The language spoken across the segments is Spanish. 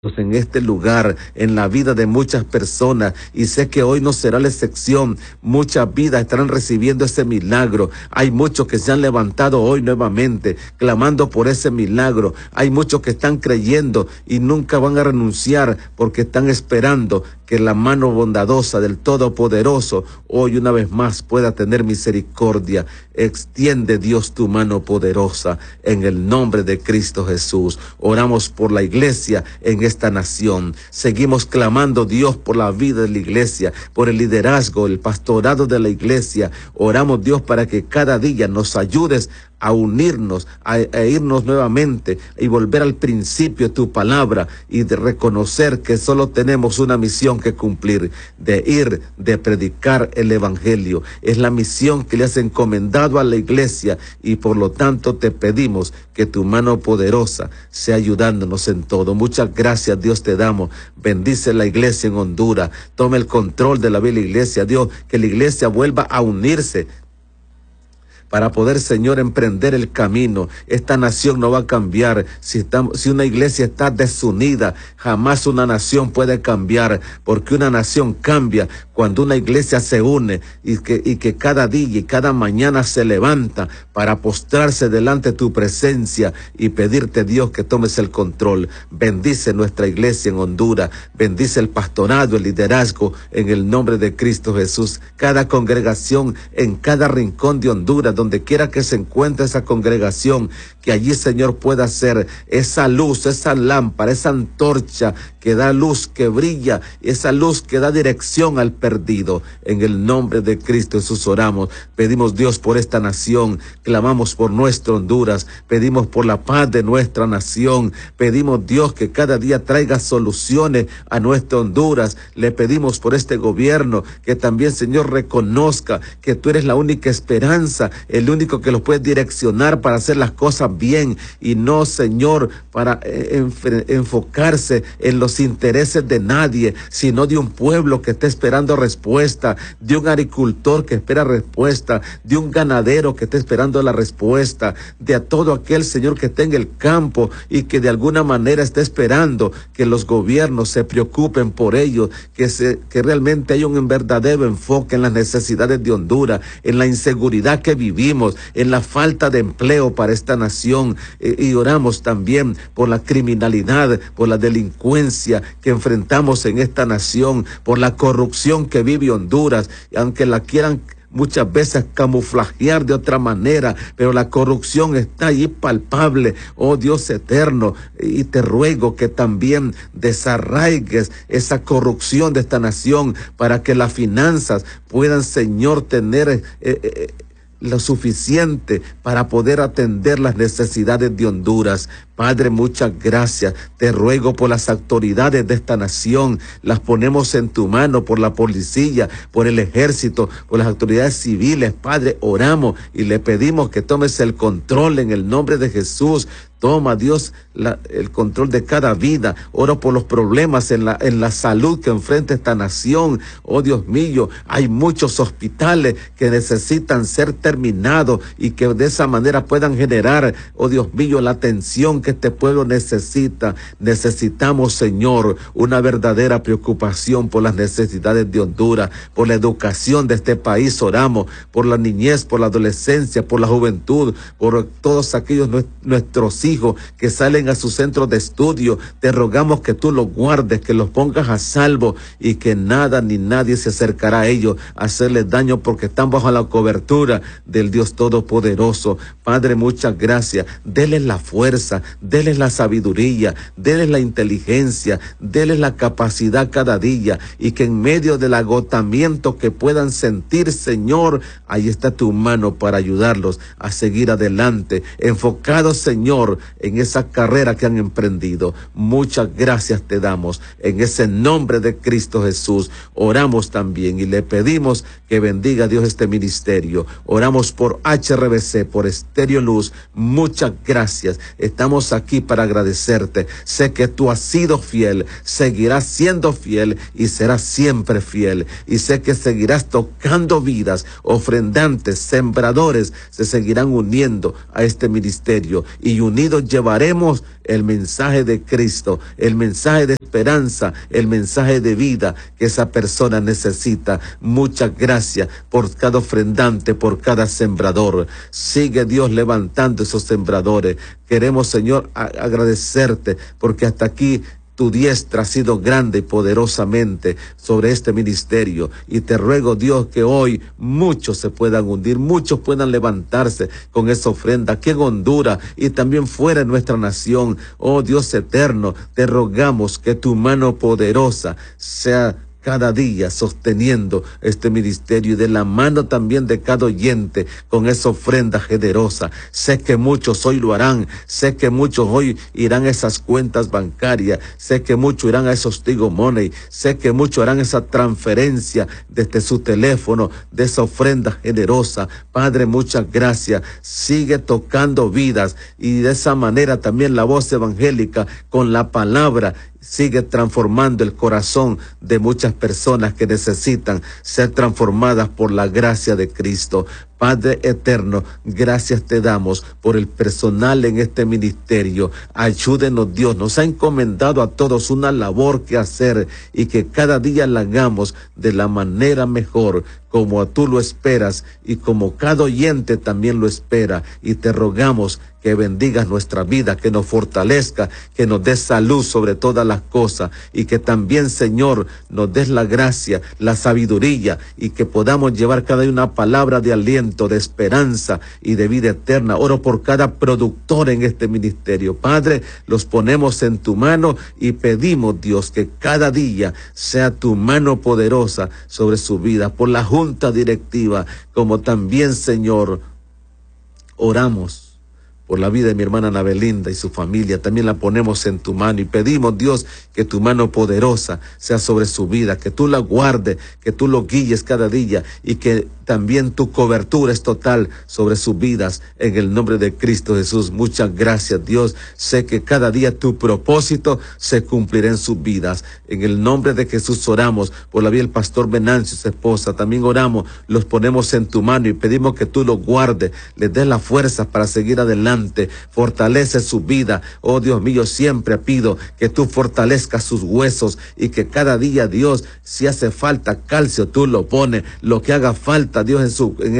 en este lugar, en la vida de muchas personas, y sé que hoy no será la excepción. Muchas vidas estarán recibiendo ese milagro. Hay muchos que se han levantado hoy nuevamente, clamando por ese milagro. Hay muchos que están creyendo y nunca van a renunciar porque están esperando que la mano bondadosa del Todopoderoso hoy una vez más pueda tener misericordia. Extiende, Dios, tu mano poderosa en el nombre de Cristo Jesús. Oramos por la iglesia en esta nación. Seguimos clamando, Dios, por la vida de la iglesia, por el liderazgo, el pastorado de la iglesia. Oramos, Dios, para que cada día nos ayudes a unirnos, a irnos nuevamente y volver al principio de tu palabra y de reconocer que solo tenemos una misión que cumplir, de ir, de predicar el evangelio. Es la misión que le has encomendado a la iglesia y por lo tanto te pedimos que tu mano poderosa sea ayudándonos en todo. Muchas gracias, Dios, te damos. Bendice la iglesia en Honduras. Toma el control de la vida de la iglesia, Dios, que la iglesia vuelva a unirse para poder, Señor, emprender el camino. Esta nación no va a cambiar si una iglesia está desunida. Jamás una nación puede cambiar, porque una nación cambia cuando una iglesia se une y que cada día y cada mañana se levanta para postrarse delante de tu presencia y pedirte, Dios, que tomes el control. Bendice nuestra iglesia en Honduras, bendice el pastorado, el liderazgo, en el nombre de Cristo Jesús. Cada congregación en cada rincón de Honduras, donde quiera que se encuentre esa congregación, que allí, Señor, pueda ser esa luz, esa lámpara, esa antorcha que da luz, que brilla, esa luz que da dirección al perdido. En el nombre de Cristo Jesús oramos. Pedimos, Dios, por esta nación, clamamos por nuestra Honduras, pedimos por la paz de nuestra nación, pedimos, Dios, que cada día traiga soluciones a nuestra Honduras. Le pedimos por este gobierno, que también, Señor, reconozca que tú eres la única esperanza, el único que los puede direccionar para hacer las cosas bien y no, Señor, para enfocarse en los intereses de nadie, sino de un pueblo que está esperando respuesta, de un agricultor que espera respuesta, de un ganadero que está esperando la respuesta, de a todo aquel, Señor, que está en el campo y que de alguna manera está esperando que los gobiernos se preocupen por ellos, que realmente haya un verdadero enfoque en las necesidades de Honduras, en la inseguridad que vivimos, en la falta de empleo para esta nación, y oramos también por la criminalidad, por la delincuencia que enfrentamos en esta nación, por la corrupción que vive Honduras, aunque la quieran muchas veces camuflajear de otra manera, pero la corrupción está allí palpable. Oh Dios eterno, y te ruego que también desarraigues esa corrupción de esta nación para que las finanzas puedan, Señor, tener lo suficiente para poder atender las necesidades de Honduras. Padre, muchas gracias. Te ruego por las autoridades de esta nación. Las ponemos en tu mano, por la policía, por el ejército, por las autoridades civiles. Padre, oramos y le pedimos que tomes el control en el nombre de Jesús. Toma, Dios, el control de cada vida. Oro por los problemas en la salud que enfrenta esta nación. Oh Dios mío, hay muchos hospitales que necesitan ser terminados y que de esa manera puedan generar, oh Dios mío, la atención que este pueblo necesita. Necesitamos, Señor, una verdadera preocupación por las necesidades de Honduras, por la educación de este país. Oramos por la niñez, por la adolescencia, por la juventud, por todos aquellos nuestros hijos que salen a sus centros de estudio. Te rogamos que tú los guardes, que los pongas a salvo y que nada ni nadie se acercará a ellos a hacerles daño, porque están bajo la cobertura del Dios Todopoderoso. Padre, muchas gracias. Deles la fuerza, deles la sabiduría, deles la inteligencia, deles la capacidad cada día, y que en medio del agotamiento que puedan sentir, Señor, ahí está tu mano para ayudarlos a seguir adelante, enfocados, Señor, en esa carrera que han emprendido. Muchas gracias te damos en ese nombre de Cristo Jesús. Oramos también y le pedimos que bendiga, Dios, este ministerio. Oramos por HRBC, por Estéreo Luz. Muchas gracias. Estamos aquí para agradecerte. Sé que tú has sido fiel, seguirás siendo fiel y serás siempre fiel. Y sé que seguirás tocando vidas, ofrendantes, sembradores se seguirán uniendo a este ministerio, y unidos unidos llevaremos el mensaje de Cristo, el mensaje de esperanza, el mensaje de vida que esa persona necesita. Muchas gracias por cada ofrendante, por cada sembrador. Sigue Dios levantando esos sembradores. Queremos, Señor, agradecerte porque hasta aquí tu diestra ha sido grande y poderosamente sobre este ministerio, y te ruego, Dios, que hoy muchos se puedan hundir, muchos puedan levantarse con esa ofrenda aquí en Honduras y también fuera de nuestra nación. Oh Dios eterno, te rogamos que tu mano poderosa sea cada día sosteniendo este ministerio y de la mano también de cada oyente con esa ofrenda generosa. Sé que muchos hoy lo harán, sé que muchos hoy irán a esas cuentas bancarias, sé que muchos irán a esos Tigo Money, sé que muchos harán esa transferencia desde su teléfono de esa ofrenda generosa. Padre, muchas gracias. Sigue tocando vidas y de esa manera también la voz evangélica con la palabra sigue transformando el corazón de muchas personas que necesitan ser transformadas por la gracia de Cristo. Padre eterno, gracias te damos por el personal en este ministerio. Ayúdenos, Dios, nos ha encomendado a todos una labor que hacer y que cada día la hagamos de la manera mejor, como tú lo esperas y como cada oyente también lo espera. Y te rogamos que bendigas nuestra vida, que nos fortalezca, que nos des salud sobre todas las cosas y que también, Señor, nos des la gracia, la sabiduría y que podamos llevar cada día una palabra de aliento, de esperanza y de vida eterna. Oro por cada productor en este ministerio. Padre, los ponemos en tu mano y pedimos, Dios, que cada día sea tu mano poderosa sobre su vida, por la junta directiva, como también, Señor, oramos por la vida de mi hermana Ana Belinda y su familia. También la ponemos en tu mano y pedimos, Dios, que tu mano poderosa sea sobre su vida, que tú la guardes, que tú lo guíes cada día y que también tu cobertura es total sobre sus vidas en el nombre de Cristo Jesús. Muchas gracias, Dios. Sé que cada día tu propósito se cumplirá en sus vidas. En el nombre de Jesús oramos por la vida del pastor Venancio y su esposa. También oramos, los ponemos en tu mano y pedimos que tú los guardes, les des la fuerza para seguir adelante. Fortalece su vida. Oh Dios mío, siempre pido que tú fortalezcas sus huesos y que cada día, Dios, si hace falta calcio, tú lo pones. Lo que haga falta, Dios,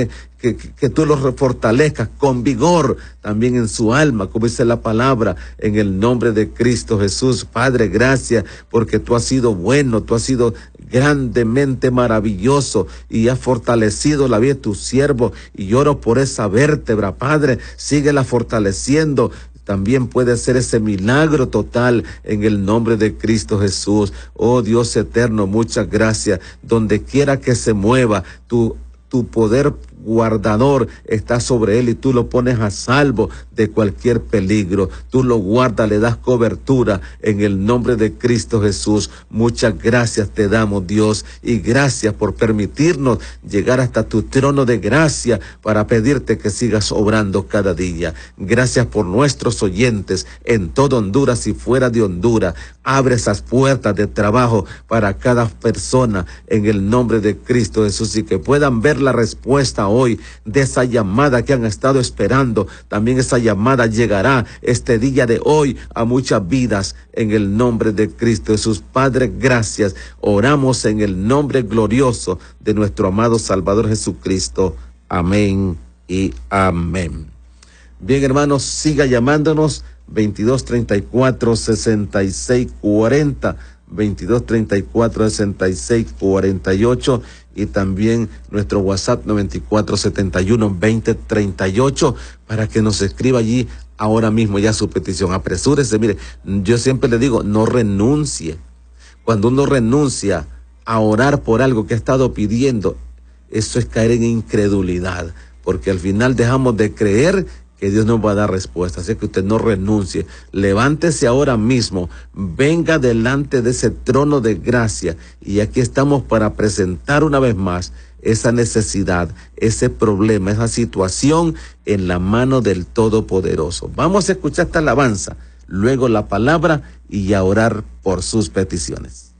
que tú los fortalezcas con vigor también en su alma, como dice la palabra, en el nombre de Cristo Jesús. Padre, gracias porque tú has sido bueno, tú has sido grandemente maravilloso y has fortalecido la vida de tu siervo, y lloro por esa vértebra. Padre, síguela fortaleciendo. También puede ser ese milagro total en el nombre de Cristo Jesús. Oh Dios eterno, muchas gracias. Donde quiera que se mueva, tu poder guardador está sobre él y tú lo pones a salvo de cualquier peligro. Tú lo guardas, le das cobertura en el nombre de Cristo Jesús. Muchas gracias te damos, Dios, y gracias por permitirnos llegar hasta tu trono de gracia para pedirte que sigas obrando cada día. Gracias por nuestros oyentes en todo Honduras y fuera de Honduras. Abre esas puertas de trabajo para cada persona en el nombre de Cristo Jesús y que puedan ver la respuesta hoy de esa llamada que han estado esperando. También esa llamada llegará este día de hoy a muchas vidas en el nombre de Cristo Jesús. Padre, gracias. Oramos en el nombre glorioso de nuestro amado Salvador Jesucristo. Amén y amén. Bien, hermanos, siga llamándonos 2234-6640, 2234-6648 y también nuestro WhatsApp 9471-2038 para que nos escriba allí ahora mismo ya su petición. Apresúrese, mire, yo siempre le digo, no renuncie. Cuando uno renuncia a orar por algo que ha estado pidiendo, eso es caer en incredulidad, porque al final dejamos de creer que Dios nos va a dar respuesta. Así que usted no renuncie. Levántese ahora mismo. Venga delante de ese trono de gracia. Y aquí estamos para presentar una vez más esa necesidad, ese problema, esa situación en la mano del Todopoderoso. Vamos a escuchar esta alabanza, luego la palabra y a orar por sus peticiones.